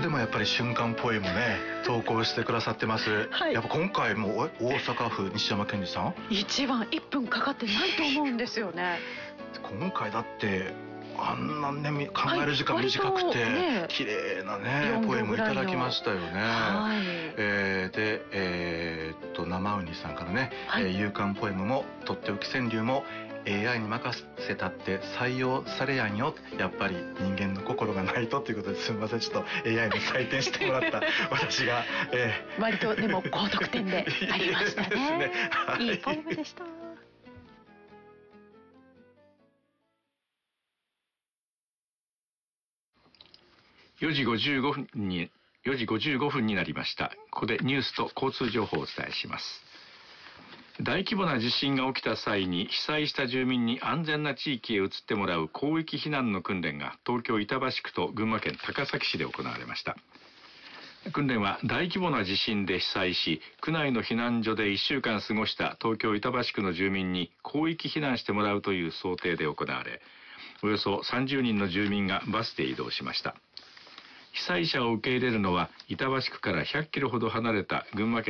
でもやっぱり瞬間ポエムね投稿してくださってます、はい、やっぱ今回も大阪府西山健二さん一番1分かかってないと思うんですよね。 今回だってあんなね考える時間短くて、ね、綺麗なねポエムいただきましたよね。はい、で生ウニさんからね、はい、勇敢ポエムもとっておき川柳も AI に任せたって採用されやんよ、やっぱり人間の心がないとということで、すみません、ちょっと AI に採点してもらった私が、 割とでも高得点でありましたね。はい、いいポエムでした。 4時55分になりました。ここでニュースと交通情報をお伝えします。大規模な地震が起きた際に被災した住民に安全な地域へ移ってもらう広域避難の訓練が東京板橋区と群馬県高崎市で行われました。訓練は大規模な地震で被災し、区内の避難所で1週間過ごした東京板橋区の住民に広域避難してもらうという想定で行われ、およそ30人の住民がバスで移動しました。被災者を受け入れるのは板橋区から100キロほど離れた群馬県